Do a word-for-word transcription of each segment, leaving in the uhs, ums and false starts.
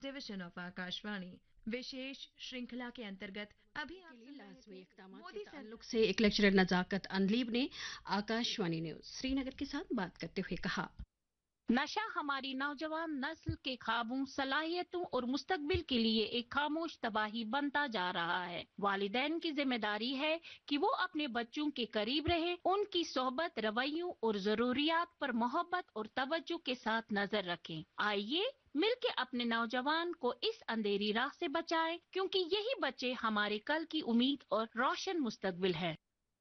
Division of Akashvani विशेष श्रृंखला के अंतर्गत अभी आप के लिए सुन रहे लाजमी थे इक़दामात के मोदी ताल्लुक सरकार से एक लेक्चरर नजाकत अनलीब ने आकाशवाणी न्यूज श्रीनगर के साथ बात करते हुए कहा, नशा हमारी नौजवान नस्ल के ख्वाबों, सलाहियतों और मुस्तकबिल के लिए एक खामोश तबाही बनता जा रहा है। वालिदैन की जिम्मेदारी है कि वो अपने बच्चों के करीब रहे, उनकी सोहबत, रवैयों और जरूरियात पर मोहब्बत और तवज्जो के साथ नजर रखें। आइए मिलके अपने नौजवान को इस अंधेरी राह से बचाएं, क्योंकि यही बच्चे हमारे कल की उम्मीद और रोशन मुस्तकबिल है।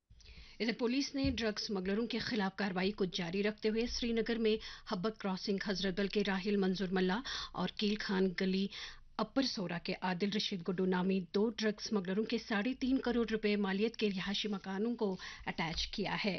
इधर पुलिस ने ड्रग्स स्मगलरों के खिलाफ कार्रवाई को जारी रखते हुए श्रीनगर में हब्बत क्रॉसिंग, हजरतबल के राहिल मंजूर मल्ला और कील खान गली अपर सोरा के आदिल रशीद गुड्डू नामी दो ड्रग्स स्मगलरों के साढ़े तीन करोड़ रुपए मालियत के रिहायशी मकानों को अटैच किया है।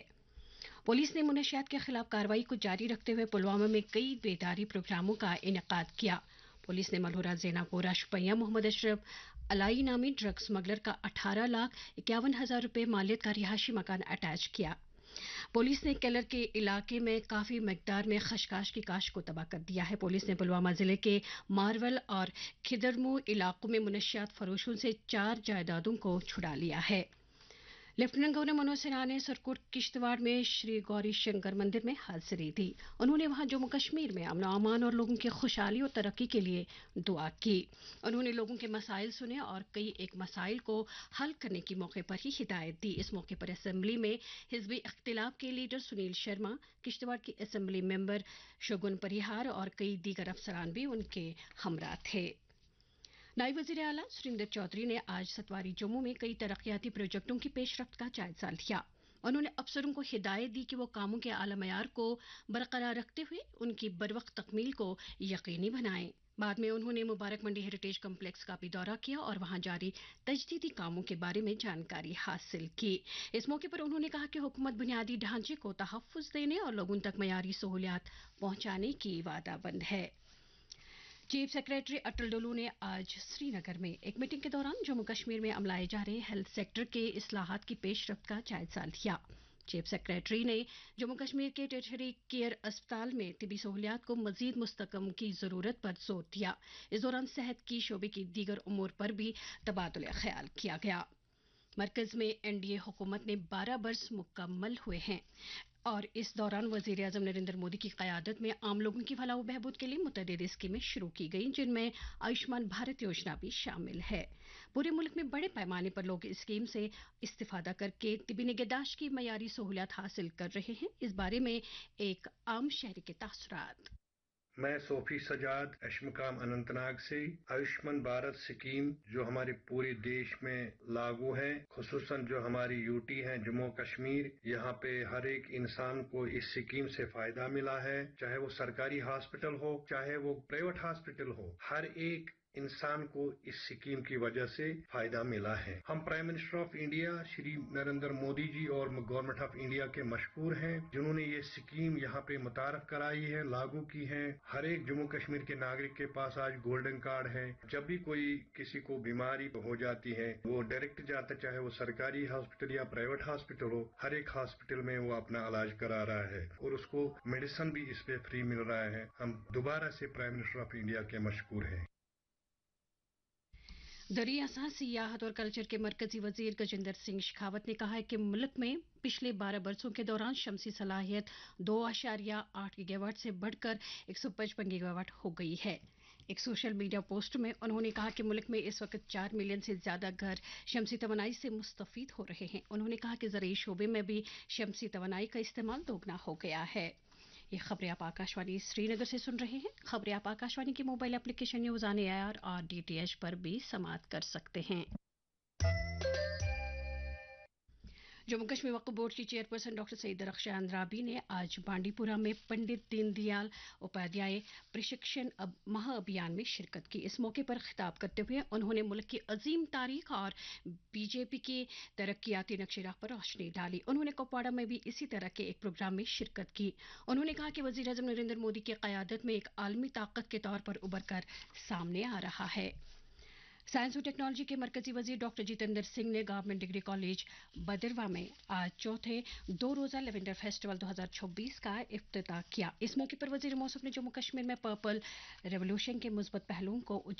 पुलिस ने मुनशियात के खिलाफ कार्रवाई को जारी रखते हुए पुलवामा में कई बेदारी प्रोग्रामों का इनेकाद किया। पुलिस ने मलहुरा ज़ैना गोरा, शुपैया मोहम्मद अशरफ अलाई नामी ड्रग स्मगलर का अठारह लाख इक्यावन हजार रुपए मालियत का रिहायशी मकान अटैच किया। पुलिस ने केलर के इलाके में काफी मकदार में खशकाश की काश को तबाह कर दिया है। पुलिस ने पुलवामा जिले के मारवल और खिदरमू इलाकों में मुनशियात फरोशों से चार जायदादों को छुड़ा लिया है। लेफ्टिनेंट गवर्नर मनोज सिन्हा ने सरकोट किश्तवाड़ में श्री गौरी शंकर मंदिर में हाजिरी दी। उन्होंने वहां जम्मू कश्मीर में अमन अमान और लोगों की खुशहाली और तरक्की के लिए दुआ की। उन्होंने लोगों के मसाइल सुने और कई एक मसाइल को हल करने की मौके पर ही हिदायत दी। इस मौके पर असेंबली में हिजबी इख्तिलाफ के लीडर सुनील शर्मा, किश्तवाड़ की असेंबली मेंबर शगुन परिहार और कई दीगर अफसरान भी उनके हमरा थे। नायब वज़ीर आला सुरेंद्र चौधरी ने आज सतवारी जम्मू में कई तरक्याती प्रोजेक्टों की पेशरफ्त का जायजा लिया। उन्होंने अफसरों को हिदायत दी कि वो कामों के आला मयार को बरकरार रखते हुए उनकी बरवक्त तकमील को यकीनी बनाएं। बाद में उन्होंने मुबारक मंडी हेरिटेज कम्प्लेक्स का भी दौरा किया और वहां जारी तजदीदी कामों के बारे में जानकारी हासिल की। इस मौके पर उन्होंने कहा कि हुकूमत बुनियादी ढांचे को तहफ्फुज़ देने और लोगों तक मयारी सहूलियात पहुंचाने की वादाबंद है। चीफ सेक्रेटरी अटल डोलू ने आज श्रीनगर में एक मीटिंग के दौरान जम्मू कश्मीर में अमलाए जा रहे हेल्थ सेक्टर के इस्लाहात की पेशरफ्त का जायजा लिया। चीफ सेक्रेटरी ने जम्मू कश्मीर के टेरिटरी केयर अस्पताल में तिबी सहूलियात को मजीद मुस्तकम की जरूरत पर जोर दिया। इस दौरान सेहत की शोबे की दीगर उमूर पर भी तबादुल ख्याल किया गया। मरकज में एनडीए हुकूमत ने बारह बरस मुकम्मल हुए हैं और इस दौरान वजीर आजम नरेंद्र मोदी की क़यादत में आम लोगों की फलाह व बहबूद के लिए मुतअद्दिद स्कीमें शुरू की गई, जिनमें आयुष्मान भारत योजना भी शामिल है। पूरे मुल्क में बड़े पैमाने पर लोग इस स्कीम से इस्तिफादा करके तिबी निगहदाश्त की मयारी सहूलियत हासिल कर रहे हैं। इस बारे में एक आम शहरी के तासुरात। मैं सोफी सजाद अशमकाम अनंतनाग से। आयुष्मान भारत स्कीम जो हमारे पूरे देश में लागू है, खुसूसन जो हमारी यूटी है जम्मू कश्मीर, यहाँ पे हर एक इंसान को इस स्कीम से फायदा मिला है। चाहे वो सरकारी हॉस्पिटल हो, चाहे वो प्राइवेट हॉस्पिटल हो, हर एक इंसान को इस स्कीम की वजह से फायदा मिला है। हम prime minister of India Shri Narendra Modi ji और गवर्नमेंट ऑफ इंडिया के मशकूर हैं, जिन्होंने ये स्कीम यहाँ पे मुतारफ कराई है, लागू की है। हर एक जम्मू कश्मीर के नागरिक के पास आज गोल्डन कार्ड है। जब भी कोई किसी को बीमारी हो जाती है, वो डायरेक्ट जाता, चाहे वो सरकारी हॉस्पिटल या प्राइवेट हॉस्पिटल हो, हर एक हॉस्पिटल में वो अपना इलाज करा रहा है और उसको मेडिसिन भी इस पे फ्री मिल रहा है। हम दोबारा से प्राइम मिनिस्टर ऑफ इंडिया के मशकूर हैं। दरिया साहब सियाहत और कल्चर के मरकजी वजीर गजेंद्र सिंह शेखावत ने कहा है कि मुल्क में पिछले बारह बरसों के दौरान शमसी सलाहियत दो आशारिया आठ गीगावाट से बढ़कर एक सौ पचपन गीगावाट हो गई है। एक सोशल मीडिया पोस्ट में उन्होंने कहा कि मुल्क में इस वक्त चार मिलियन से ज्यादा घर शमसी तवानाई से मुस्तफीद हो रहे हैं। उन्होंने कहा कि ज़राई शोबे में भी शमसी तवानाई का इस्तेमाल दोगुना हो गया है। ये खबरें आप आकाशवाणी श्रीनगर से सुन रहे हैं। खबरें आप आकाशवाणी की mobile application news on air और डीटीएच पर भी समाप्त कर सकते हैं। जम्मू कश्मीर वक्फ बोर्ड की चेयरपर्सन डॉक्टर सईद रख्शान राबी ने आज बांडीपुरा में पंडित दीनदयाल उपाध्याय प्रशिक्षण महाअभियान में शिरकत की। इस मौके पर खिताब करते हुए उन्होंने मुल्क की अजीम तारीख और बीजेपी की तरक्याती नक्शे राह पर रोशनी डाली। उन्होंने कुपवाड़ा में भी इसी तरह के एक प्रोग्राम में शिरकत की। उन्होंने कहा कि वजीर आजम नरेंद्र मोदी की क़यादत में एक आलमी ताकत के तौर पर उभर कर सामने आ रहा है। साइंस और टेक्नोलॉजी के मरकजी वजीर डॉक्टर जितेंद्र सिंह ने गवर्नमेंट डिग्री कॉलेज बदरवा में आज चौथे दो रोजा लेवेंडर फेस्टिवल दो हज़ार चौबीस का इफ्तिताह किया। इस मौके पर वजीर मौसम ने जम्मू कश्मीर में पर्पल रेवोल्यूशन के मुस्बत पहलुओं को